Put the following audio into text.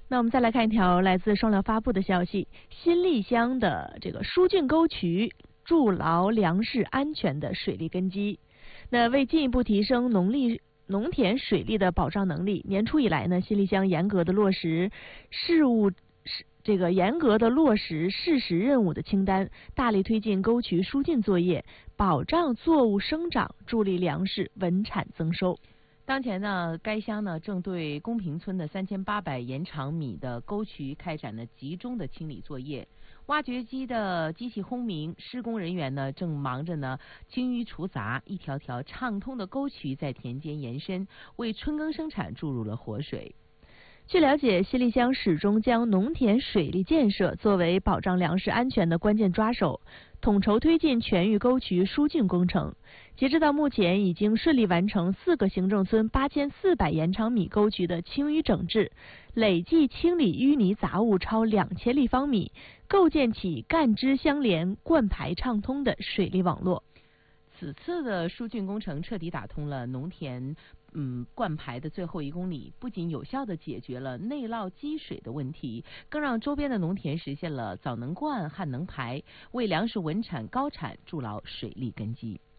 那我们再来看一条来自双料发布的消息：新立乡的这个疏浚沟渠筑牢粮食安全的水利根基。那为进一步提升农田水利的保障能力，年初以来呢，新立乡严格的落实事实任务的清单，大力推进沟渠疏浚作业，保障作物生长，助力粮食稳产增收。 当前呢，该乡呢正对公平村的3800延长米的沟渠开展了集中的清理作业，挖掘机的机器轰鸣，施工人员呢正忙着呢清淤除杂，一条条畅通的沟渠在田间延伸，为春耕生产注入了活水。 据了解，新立乡始终将农田水利建设作为保障粮食安全的关键抓手，统筹推进全域沟渠疏浚工程。截止到目前，已经顺利完成4个行政村8400延长米沟渠的清淤整治，累计清理淤泥杂物超2000立方米，构建起干支相连、灌排畅通的水利网络。 此次的疏浚工程彻底打通了农田灌排的最后1公里，不仅有效地解决了内涝积水的问题，更让周边的农田实现了早能灌、旱能排，为粮食稳产高产筑牢水利根基。